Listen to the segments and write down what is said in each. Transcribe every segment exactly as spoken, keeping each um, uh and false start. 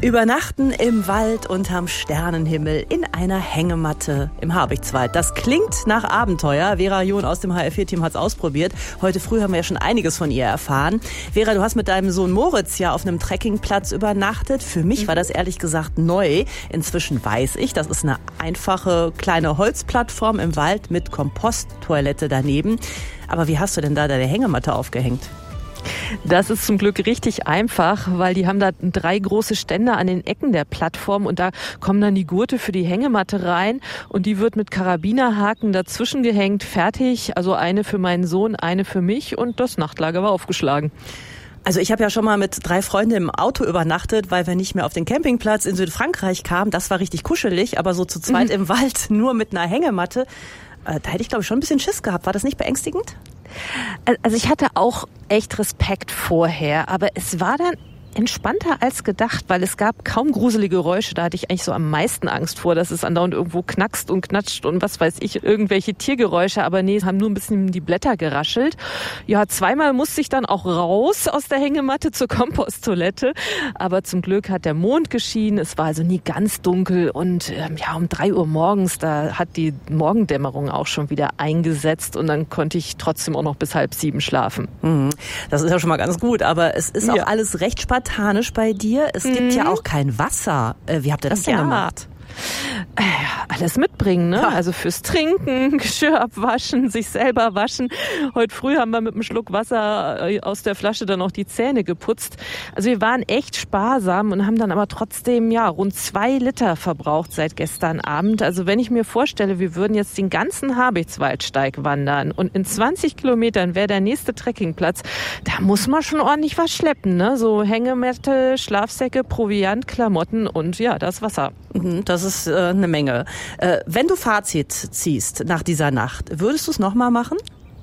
Übernachten im Wald unterm Sternenhimmel in einer Hängematte im Habichtswald. Das klingt nach Abenteuer. Vera John aus dem H R vier Team hat es ausprobiert. Heute früh haben wir ja schon einiges von ihr erfahren. Vera, du hast mit deinem Sohn Moritz ja auf einem Trekkingplatz übernachtet. Für mich war das ehrlich gesagt neu. Inzwischen weiß ich, das ist eine einfache kleine Holzplattform im Wald mit Komposttoilette daneben. Aber wie hast du denn da deine Hängematte aufgehängt? Das ist zum Glück richtig einfach, weil die haben da drei große Ständer an den Ecken der Plattform und da kommen dann die Gurte für die Hängematte rein und die wird mit Karabinerhaken dazwischen gehängt, fertig. Also eine für meinen Sohn, eine für mich und das Nachtlager war aufgeschlagen. Also ich habe ja schon mal mit drei Freunden im Auto übernachtet, weil wir nicht mehr auf den Campingplatz in Südfrankreich kamen. Das war richtig kuschelig, aber so zu zweit mhm. im Wald nur mit einer Hängematte, äh, da hätte ich glaube ich schon ein bisschen Schiss gehabt. War das nicht beängstigend? Also ich hatte auch echt Respekt vorher, aber es war dann entspannter als gedacht, weil es gab kaum gruselige Geräusche. Da hatte ich eigentlich so am meisten Angst vor, dass es andauernd irgendwo knackst und knatscht und was weiß ich, irgendwelche Tiergeräusche. Aber nee, es haben nur ein bisschen die Blätter geraschelt. Ja, zweimal musste ich dann auch raus aus der Hängematte zur Komposttoilette. Aber zum Glück hat der Mond geschienen. Es war also nie ganz dunkel. Und ähm, ja, um drei Uhr morgens, da hat die Morgendämmerung auch schon wieder eingesetzt. Und dann konnte ich trotzdem auch noch bis halb sieben schlafen. Mhm. Das ist ja schon mal ganz gut. Aber es ist auch ja. alles recht spartanisch bei dir. Es mhm. gibt ja auch kein Wasser. Wie habt ihr das denn ja. gemacht? Äh, alles mitbringen, ne? Also fürs Trinken, Geschirr abwaschen, sich selber waschen. Heute früh haben wir mit einem Schluck Wasser aus der Flasche dann auch die Zähne geputzt. Also wir waren echt sparsam und haben dann aber trotzdem ja rund zwei Liter verbraucht seit gestern Abend. Also wenn ich mir vorstelle, wir würden jetzt den ganzen Habichtswaldsteig wandern und in zwanzig Kilometern wäre der nächste Trekkingplatz, da muss man schon ordentlich was schleppen, ne? So Hängematte, Schlafsäcke, Proviant, Klamotten und ja, das Wasser. Das ist äh, eine Menge. Äh, wenn du Fazit ziehst nach dieser Nacht, würdest du es nochmal machen?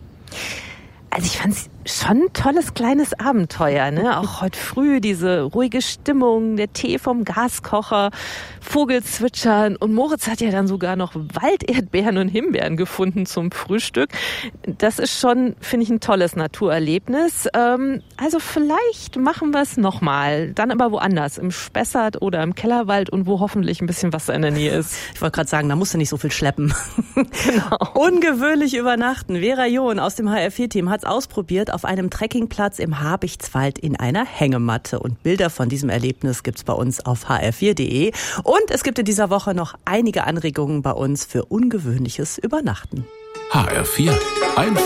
Also ich fand es schon ein tolles kleines Abenteuer, ne? Auch heute früh diese ruhige Stimmung, der Tee vom Gaskocher, Vogelzwitschern und Moritz hat ja dann sogar noch Walderdbeeren und Himbeeren gefunden zum Frühstück. Das ist schon, finde ich, ein tolles Naturerlebnis. Ähm, also vielleicht machen wir es nochmal, dann aber woanders, im Spessart oder im Kellerwald und wo hoffentlich ein bisschen Wasser in der Nähe ist. Ich wollte gerade sagen, da musst du nicht so viel schleppen. Genau. Ungewöhnlich übernachten. Vera John aus dem H R vier Team hat es ausprobiert auf einem Trekkingplatz im Habichtswald in einer Hängematte. Und Bilder von diesem Erlebnis gibt's bei uns auf h r vier punkt d e. Und es gibt in dieser Woche noch einige Anregungen bei uns für ungewöhnliches Übernachten. H R vier. Einfach